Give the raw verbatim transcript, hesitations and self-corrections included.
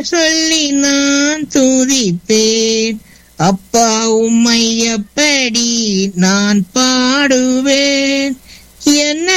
சொல்லி நான் துதிப்பேன். அப்பா உம்மை எப்படி நான் பாடுவேன். என்ன